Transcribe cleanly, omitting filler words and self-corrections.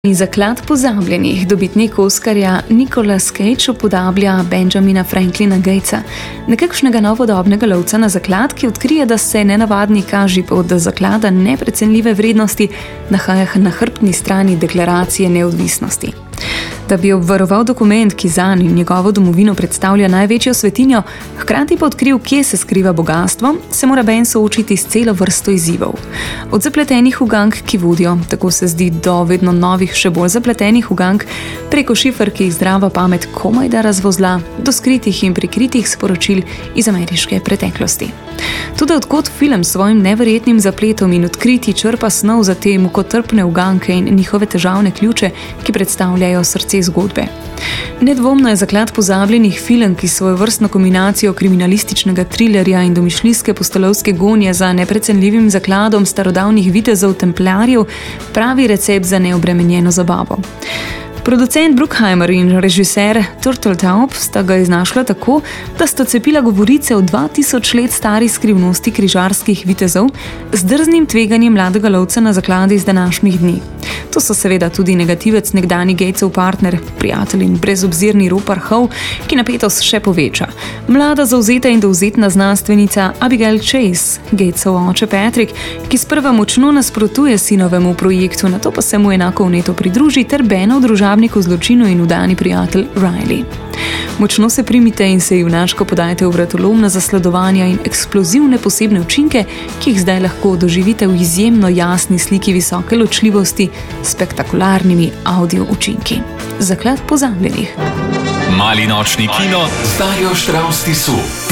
Zaklad pozabljenih. Dobitnik Oskarja Nicolas Cage upodablja Benjamina Franklina Gatesa, nekakšnega novodobnega lovca na zaklad, ki odkrije, da se nenavadni kažipod zaklada neprecenljive vrednosti nahaja na hrbtni strani deklaracije neodvisnosti. Da bi obvaroval dokument, ki zanj in njegovo domovino predstavlja največjo svetinjo, hkrati pa odkril, kje se skriva bogastvo, se mora Ben soočiti s celo vrsto izzivov. Od zapletenih ugank, ki vodijo, tako se zdi, do vedno novih, še bolj zapletenih ugank, preko šifer, ki jih zdrava pamet komaj da razvozla, do skritih in prikritih sporočil iz ameriške preteklosti. Tudi odkot film s svojim neverjetnim zapletom in odkriti črpa snov za te mukotrpne uganke in njihove težavne ključe, ki predstavljajo srce zgodbe. Nedvomno je Zaklad pozabljenih film, ki svojevrstno kombinacijo kriminalističnega trilerja in domišljijske pustolovske gonje za neprecenljivim zakladom starodavnih vitezov templarjev pravi recept za neobremenjeno zabavo. Producent Bruckheimer in režiser Turteltaub sta ga iznašla tako, da sta cepila govorice o 2000 let stari skrivnosti križarskih vitezov z drznim tveganjem mladega lovca na zakladi iz današnjih dni. To so seveda tudi negativec nekdani Gatesov partner, prijatelj in brezobzirni ropar Howe, ki napetost še poveča. Mlada, zavzeta in dovzetna znanstvenica Abigail Chase, Gatesov oče Patrick, ki sprva močno nasprotuje sinovemu projektu, nato pa se mu enako vneto pridruži, ter Benov družabnik v zločinu in vdani prijatelj Riley. Močno se primite in se junaško podajte v vratolomna zasledovanja in eksplozivne posebne učinke, ki jih zdaj lahko doživite v izjemno jasni sliki visoke ločljivosti s spektakularnimi audio učinki. Zaklad pozabljenih. Mali nočni kino z Darjo Štravs Tisu.